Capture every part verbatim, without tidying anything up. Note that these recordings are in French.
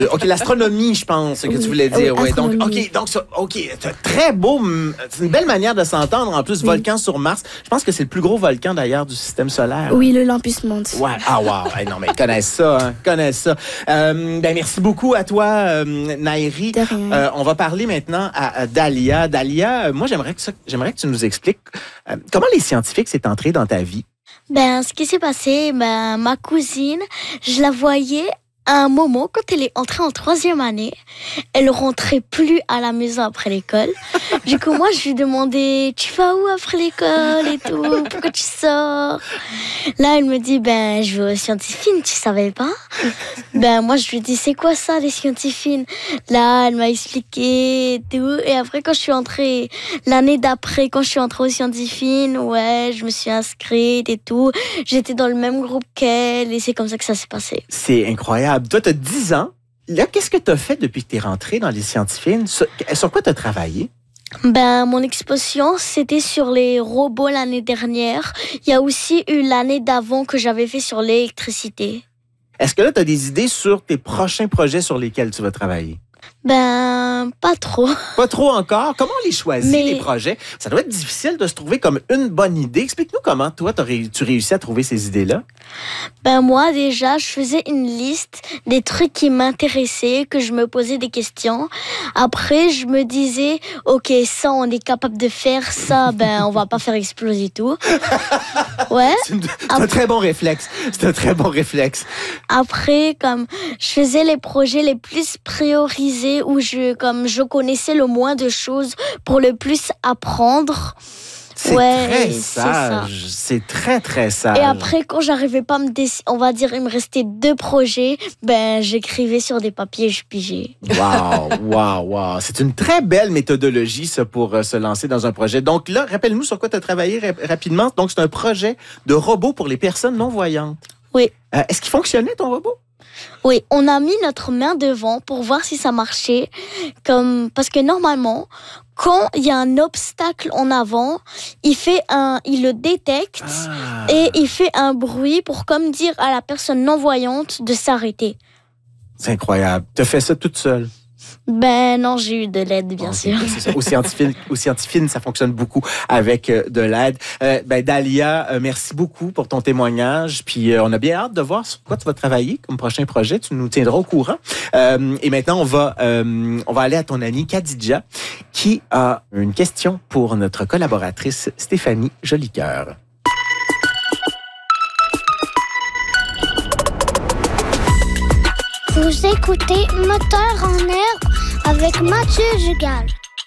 OK, l'astronomie, je pense, que oui, tu voulais dire. Oui, donc, OK, donc, ça, OK, c'est très beau. C'est une belle manière de s'entendre. En plus, oui. Volcan sur Mars. Je pense que c'est le plus gros volcan, d'ailleurs, du système solaire. Oui, le Olympus Mons. Ouais. Ah, wow. Hey, non, mais ils connaissent ça, hein. Ils connaissent ça. Euh, ben, merci beaucoup à toi, euh, Nairi. Euh, on va parler maintenant à, à Dalia. Dalia, euh, moi, j'aimerais que, ça, j'aimerais que tu nous expliques euh, comment les scientifiques s'est entré dans ta vie. Ben, ce qui s'est passé, ben, ma cousine, je la voyais à un moment, quand elle est entrée en troisième année, elle rentrait plus à la maison après l'école. Du coup, moi, je lui demandais, tu vas où après l'école et tout? Pourquoi tu sors? Là, elle me dit, ben, je vais aux scientifiques, tu savais pas? Ben, moi, je lui dis, c'est quoi ça, les scientifiques? Là, elle m'a expliqué et tout. Et après, quand je suis entrée, l'année d'après, quand je suis entrée aux scientifiques, ouais, je me suis inscrite et tout. J'étais dans le même groupe qu'elle et c'est comme ça que ça s'est passé. C'est incroyable. Toi, tu as dix ans. Là, qu'est-ce que tu as fait depuis que tu es rentrée dans les scientifiques? Sur, sur quoi tu as travaillé? Ben, mon exposition, c'était sur les robots l'année dernière. Il y a aussi eu l'année d'avant que j'avais fait sur l'électricité. Est-ce que là, tu as des idées sur tes prochains projets sur lesquels tu vas travailler? Ben, pas trop. Pas trop encore? Comment on les choisit, Mais... les projets? Ça doit être difficile de se trouver comme une bonne idée. Explique-nous comment, toi, ré... tu réussis à trouver ces idées-là. Ben, moi, déjà, je faisais une liste des trucs qui m'intéressaient, que je me posais des questions. Après, je me disais, OK, ça, on est capable de faire ça, ben, on va pas faire exploser tout. Ouais. C'est, une... c'est Après... un très bon réflexe. C'est un très bon réflexe. Après, comme, je faisais les projets les plus priorisés où je, comme, je connaissais le moins de choses pour le plus apprendre. C'est ouais, très sage. C'est, c'est très, très sage. Et après, quand j'arrivais pas à me décider, on va dire, il me restait deux projets, ben, j'écrivais sur des papiers et je pigeais. Wow, wow, wow. C'est une très belle méthodologie, ça, pour euh, se lancer dans un projet. Donc là, rappelle-nous sur quoi tu as travaillé rap- rapidement. Donc, c'est un projet de robot pour les personnes non-voyantes. Oui. Euh, est-ce qu'il fonctionnait, ton robot? Oui, on a mis notre main devant pour voir si ça marchait. Comme, parce que normalement, quand il y a un obstacle en avant, il, fait un, il le détecte ah. et il fait un bruit pour comme dire à la personne non-voyante de s'arrêter. C'est incroyable. Tu as fait ça toute seule? Ben non, j'ai eu de l'aide, bien oh, sûr. C'est ça. Au scientifique, au scientifique, ça fonctionne beaucoup avec euh, de l'aide. Euh, ben Dalia, euh, merci beaucoup pour ton témoignage. Puis euh, on a bien hâte de voir sur quoi tu vas travailler comme prochain projet. Tu nous tiendras au courant. Euh, et maintenant, on va euh, on va aller à ton amie Khadija, qui a une question pour notre collaboratrice Stéphanie Jolicoeur. Vous écoutez Moteur en herbe avec Mathieu Jugal.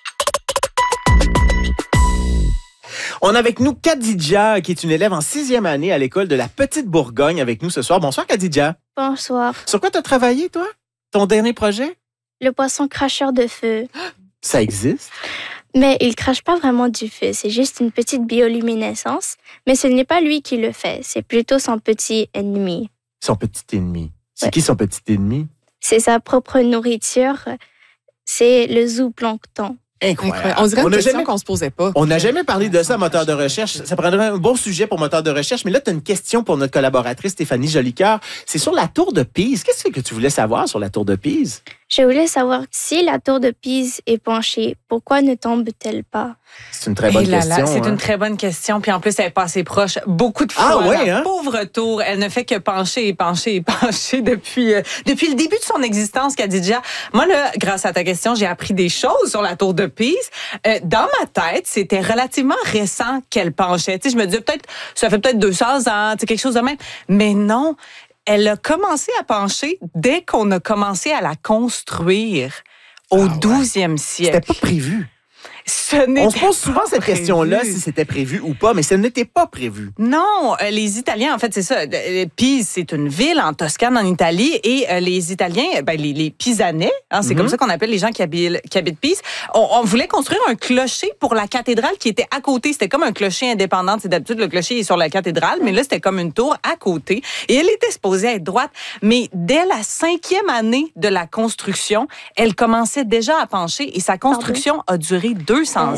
On a avec nous Khadija, qui est une élève en sixième année à l'école de la Petite Bourgogne avec nous ce soir. Bonsoir Khadija. Bonsoir. Sur quoi tu as travaillé, toi? Ton dernier projet? Le poisson cracheur de feu. Ça existe? Mais il crache pas vraiment du feu, c'est juste une petite bioluminescence. Mais ce n'est pas lui qui le fait, c'est plutôt son petit ennemi. Son petit ennemi? C'est ouais. Qui son petit ennemi? C'est sa propre nourriture. C'est le zooplancton. Incroyable. On dirait une on question jamais, qu'on se posait pas. On n'a jamais parlé de ça, moteur de recherche. Ça prendrait un bon sujet pour moteur de recherche. Mais là, tu as une question pour notre collaboratrice Stéphanie Jolicoeur. C'est sur la tour de Pise. Qu'est-ce que tu voulais savoir sur la tour de Pise? Je voulais savoir si la tour de Pise est penchée, pourquoi ne tombe-t-elle pas? C'est une très bonne là, question. Là, c'est hein? une très bonne question. Puis en plus, elle est pas assez proche. Beaucoup de fois, ah, ouais, la hein? pauvre tour, elle ne fait que pencher et pencher et pencher depuis, euh, depuis le début de son existence, Khadija. Moi, là, grâce à ta question, j'ai appris des choses sur la tour de Pise. Euh, dans ma tête, c'était relativement récent qu'elle penchait. Tu sais, je me disais peut-être, ça fait peut-être deux cents ans, tu sais, quelque chose de même. Mais non, elle a commencé à pencher dès qu'on a commencé à la construire au ah, douzième ouais. siècle. C'était pas prévu. Ce n'était On se pose souvent cette prévu. question-là, si c'était prévu ou pas, mais ce n'était pas prévu. Non, euh, les Italiens, en fait, c'est ça. Pise, c'est une ville en Toscane, en Italie, et euh, les Italiens, ben, les, les Pisanais, hein, c'est mm-hmm. comme ça qu'on appelle les gens qui habitent, qui habitent Pise, on, on voulait construire un clocher pour la cathédrale qui était à côté. C'était comme un clocher indépendant. C'est d'habitude, le clocher est sur la cathédrale, mais là, c'était comme une tour à côté. Et elle était supposée être droite, mais dès la cinquième année de la construction, elle commençait déjà à pencher, et sa construction Pardon? a duré deux cents euh... ans.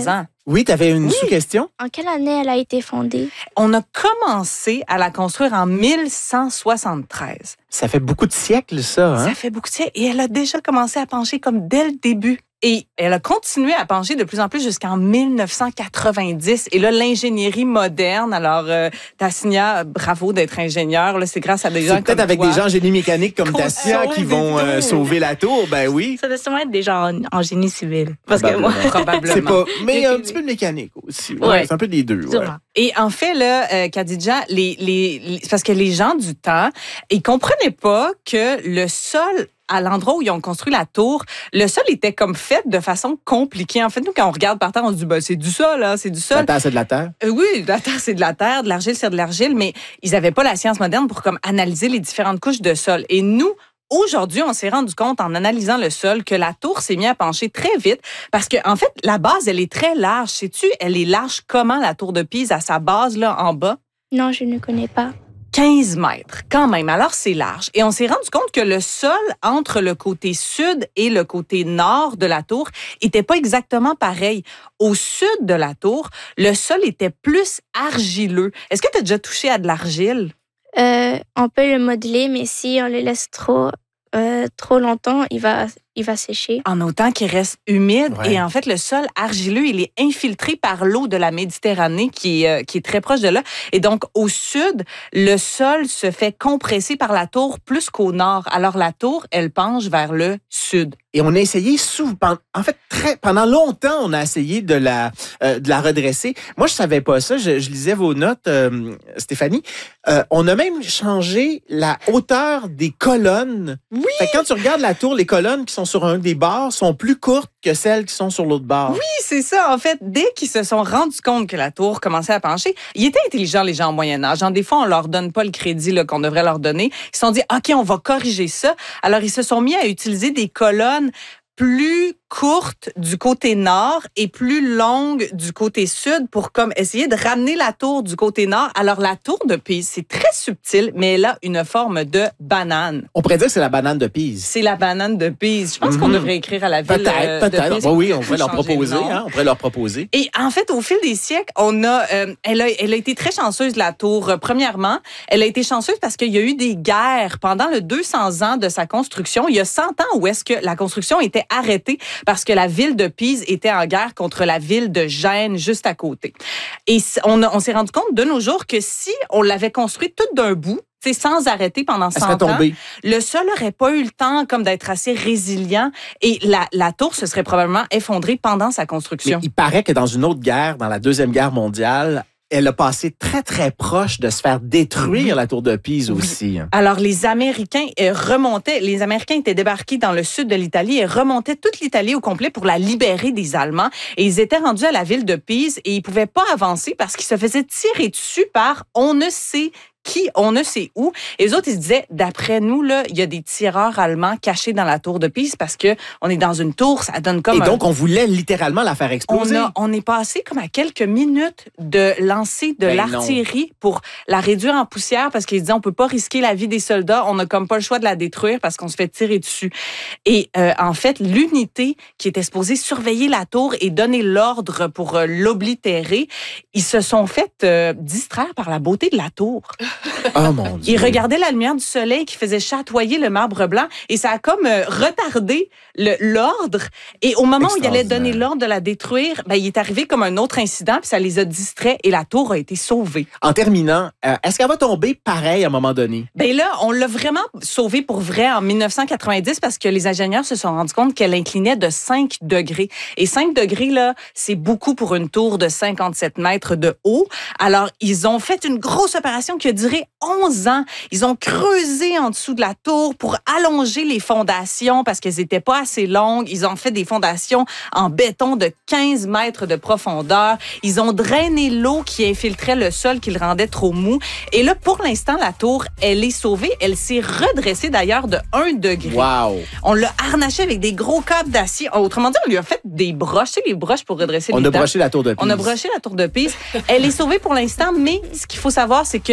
Oui, tu avais une Oui. sous-question? En quelle année elle a été fondée? On a commencé à la construire en mille cent soixante-treize. Ça fait beaucoup de siècles, ça. Hein? Ça fait beaucoup de siècles. Et elle a déjà commencé à pencher comme dès le début. Et elle a continué à pencher de plus en plus jusqu'en mille neuf cent quatre-vingt-dix. Et là, l'ingénierie moderne, alors euh, Tasnia, bravo d'être ingénieur. Là, c'est grâce à des gens C'est peut-être comme avec toi. des gens en génie mécanique comme Qu'on Tassia sauve qui des vont euh, tours. sauver la tour. Ben oui. Ça doit sûrement être des gens en, en génie civil. Parce que moi, Probablement. C'est pas, mais J'ai un vu. petit peu de mécanique aussi. Ouais, Ouais. C'est un peu des deux. Ouais. sûrement. Et en fait, là, euh, Khadija, les, les, les, c'est parce que les gens du temps, ils comprenaient pas que le sol à l'endroit où ils ont construit la tour, le sol était comme fait de façon compliquée. En fait, nous, quand on regarde par terre, on se dit, ben, c'est du sol, hein, c'est du sol. La terre, c'est de la terre. Euh, oui, la terre, c'est de la terre, de l'argile, c'est de l'argile, mais ils n'avaient pas la science moderne pour comme analyser les différentes couches de sol. Et nous, aujourd'hui, on s'est rendu compte en analysant le sol que la tour s'est mise à pencher très vite parce que, en fait, la base, elle est très large. Sais-tu, elle est large comment, la tour de Pise, à sa base, là, en bas? Non, je ne connais pas. quinze mètres, quand même. Alors, c'est large. Et on s'est rendu compte que le sol entre le côté sud et le côté nord de la tour était pas exactement pareil. Au sud de la tour, le sol était plus argileux. Est-ce que tu as déjà touché à de l'argile? Euh, on peut le modeler, mais si on le laisse trop, euh, trop longtemps, il va, il va sécher. En autant qu'il reste humide. Ouais. Et en fait, le sol argileux, il est infiltré par l'eau de la Méditerranée qui est, euh, qui est très proche de là. Et donc, au sud, le sol se fait compresser par la tour plus qu'au nord. Alors, la tour, elle penche vers le sud. Et on a essayé souvent, en fait, très, pendant longtemps, on a essayé de la, euh, de la redresser. Moi, je savais pas ça. Je, je lisais vos notes, euh, Stéphanie. Euh, on a même changé la hauteur des colonnes. Oui! Fait que quand tu regardes la tour, les colonnes qui sont sur un des bords sont plus courtes que celles qui sont sur l'autre bord. Oui, c'est ça. En fait, dès qu'ils se sont rendus compte que la tour commençait à pencher, ils étaient intelligents, les gens au Moyen Âge. Des fois, on leur donne pas le crédit là, qu'on devrait leur donner. Ils se sont dit, OK, on va corriger ça. Alors, ils se sont mis à utiliser des colonnes plus courte du côté nord et plus longue du côté sud pour comme essayer de ramener la tour du côté nord. Alors, la tour de Pise, c'est très subtil, mais elle a une forme de banane. On pourrait dire que c'est la banane de Pise. C'est la banane de Pise. Je pense Mm-hmm. qu'on devrait écrire à la ville Peut-être, euh, de peut-être. Pise. Bon, oui, on Faut pourrait leur changer le proposer. nom. Hein, on pourrait leur proposer. Et en fait, au fil des siècles, on a, euh, elle a, elle a été très chanceuse, la tour. Euh, premièrement, elle a été chanceuse parce qu'il y a eu des guerres pendant le deux cents ans de sa construction. Il y a cent ans où est-ce que la construction était arrêtée parce que la ville de Pise était en guerre contre la ville de Gênes juste à côté. Et on, a, on s'est rendu compte de nos jours que si on l'avait construite toute d'un bout, sans arrêter pendant Elle cent serait ans, tombée. le sol n'aurait pas eu le temps comme d'être assez résilient et la, la tour se serait probablement effondrée pendant sa construction. Mais il paraît que dans une autre guerre, dans la Deuxième Guerre mondiale, elle a passé très, très proche de se faire détruire, la tour de Pise aussi. Alors, les Américains euh, remontaient, les Américains étaient débarqués dans le sud de l'Italie et remontaient toute l'Italie au complet pour la libérer des Allemands. Et ils étaient rendus à la ville de Pise et ils pouvaient pas avancer parce qu'ils se faisaient tirer dessus par on ne sait qui, on ne sait où. Et les autres, ils se disaient, d'après nous, là, il y a des tireurs allemands cachés dans la tour de Pise parce que on est dans une tour, ça donne comme Et un... donc, on voulait littéralement la faire exploser. On, a, on est passé comme à quelques minutes de lancer de Ben l'artillerie pour la réduire en poussière parce qu'ils disaient on peut pas risquer la vie des soldats, on a comme pas le choix de la détruire parce qu'on se fait tirer dessus. Et euh, en fait, l'unité qui était supposée surveiller la tour et donner l'ordre pour euh, l'oblitérer, ils se sont fait euh, distraire par la beauté de la tour. Oh mon Dieu. Ils regardaient la lumière du soleil qui faisait chatoyer le marbre blanc et ça a comme euh, retardé le, l'ordre. Et au moment où il allait donner l'ordre de la détruire, ben, il est arrivé comme un autre incident puis ça les a distraits et la tour a été sauvée. En terminant, euh, est-ce qu'elle va tomber pareil à un moment donné? Ben là, on l'a vraiment sauvée pour vrai en dix-neuf cent quatre-vingt-dix parce que les ingénieurs se sont rendus compte qu'elle inclinait de cinq degrés. Et cinq degrés, là, c'est beaucoup pour une tour de cinquante-sept mètres de haut. Alors, ils ont fait une grosse opération qui a duré onze ans. Ils ont creusé en dessous de la tour pour allonger les fondations parce qu'elles n'étaient pas assez longues. Ils ont fait des fondations en béton de quinze mètres de profondeur. Ils ont drainé l'eau qui infiltrait le sol, qui le rendait trop mou. Et là, pour l'instant, la tour, elle est sauvée. Elle s'est redressée d'ailleurs de un degré. Wow! On l'a harnaché avec des gros câbles d'acier. Autrement dit, on lui a fait des broches, tu sais, les broches pour redresser On les a dents. broché la tour de Pise. On a broché la tour de Pise. Elle est sauvée pour l'instant, mais ce qu'il faut savoir, c'est que c'est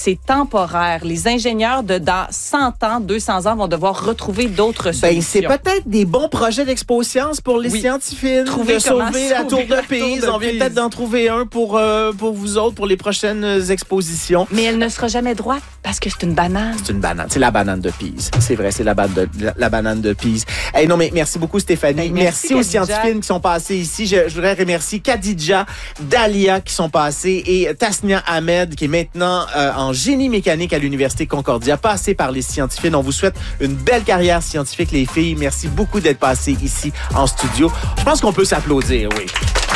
c'est temporaire. Les ingénieurs de dans cent ans, deux cents ans vont devoir retrouver d'autres solutions. Ben, c'est peut-être des bons projets d'expo-sciences pour les oui. scientifiques. Trouver de sauver la tour de Pise. On vient peut-être d'en trouver un pour, euh, pour vous autres, pour les prochaines expositions. Mais elle ne sera jamais droite parce que c'est une banane. C'est une banane. C'est la banane de Pise. C'est vrai, c'est la, ba- de, la, la banane de Pise. Hey, non, mais merci beaucoup, Stéphanie. Ben, merci, merci aux Khadija. scientifiques qui sont passés ici. Je, je voudrais remercier Khadija, Dalia qui sont passés et Tasnia Ahmed qui est maintenant euh, en génie mécanique à l'Université Concordia, passé par les scientifiques. On vous souhaite une belle carrière scientifique, les filles. Merci beaucoup d'être passées ici en studio. Je pense qu'on peut s'applaudir, oui.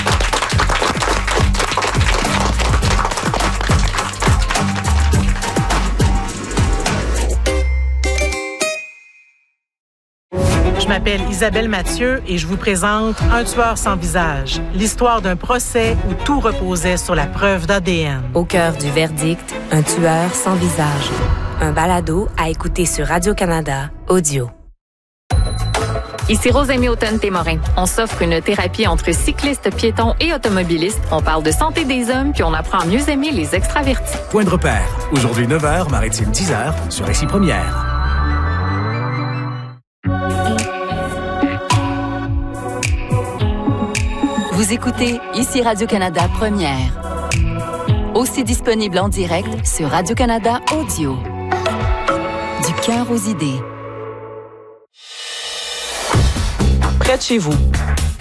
Je m'appelle Isabelle Mathieu et je vous présente Un tueur sans visage, l'histoire d'un procès où tout reposait sur la preuve d'A D N. Au cœur du verdict, Un tueur sans visage. Un balado à écouter sur Radio-Canada Audio. Ici Rosemée Automne-Témorin. On s'offre une thérapie entre cyclistes, piétons et automobilistes. On parle de santé des hommes, puis on apprend à mieux aimer les extravertis. Point de repère. Aujourd'hui neuf heures, Maritime dix heures, sur Récit Première. Vous écoutez ici Radio-Canada Première. Aussi disponible en direct sur Radio-Canada Audio. Du cœur aux idées. Près de chez vous,